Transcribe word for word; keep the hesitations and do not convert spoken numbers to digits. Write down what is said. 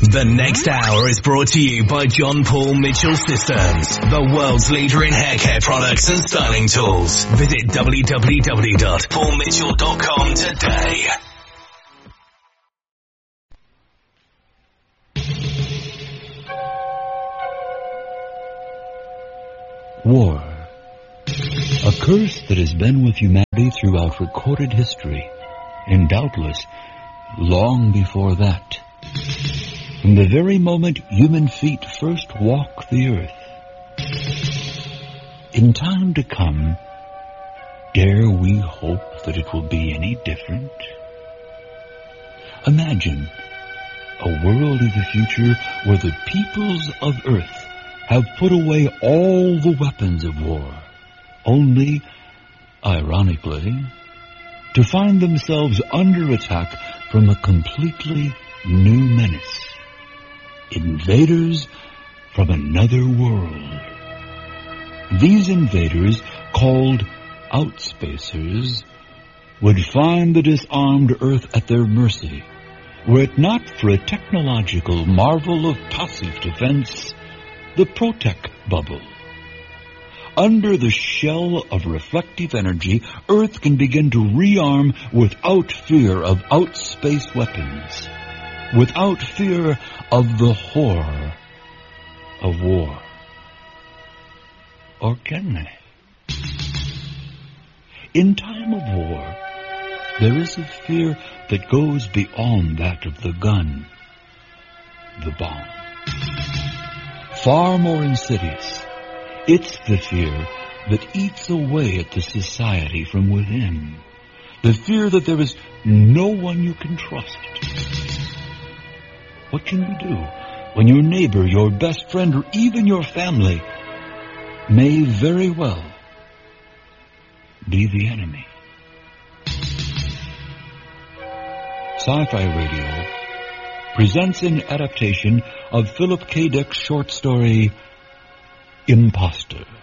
The next hour is brought to you by John Paul Mitchell Systems, the world's leader in hair care products and styling tools. Visit w w w dot paul mitchell dot com today. War. A curse that has been with humanity throughout recorded history, and doubtless long before that. From the very moment human feet first walk the earth. In time to come, dare we hope that it will be any different? Imagine a world of the future where the peoples of earth have put away all the weapons of war, only, ironically, to find themselves under attack from a completely new menace. Invaders from another world. These invaders, called outspacers, would find the disarmed Earth at their mercy, were it not for a technological marvel of passive defense, the Protec bubble. Under the shell of reflective energy, Earth can begin to rearm without fear of outspace weapons, without fear of the horror of war. Or can they? In time of war, there is a fear that goes beyond that of the gun, the bomb. Far more insidious. It's the fear that eats away at the society from within. The fear that there is no one you can trust. What can you do when your neighbor, your best friend, or even your family may very well be the enemy? Sci-Fi Radio presents an adaptation of Philip K. Dick's short story, Imposter.